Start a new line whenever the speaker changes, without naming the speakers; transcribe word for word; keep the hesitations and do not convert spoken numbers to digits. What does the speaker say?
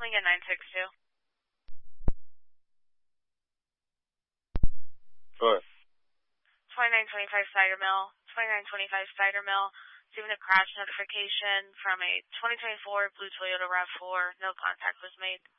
Lincoln nine six two.
What?
twenty-nine twenty-five Cider Mill. twenty-nine twenty-five Cider Mill. Receiving a crash notification from a twenty twenty-four blue Toyota RAV four. No contact was made.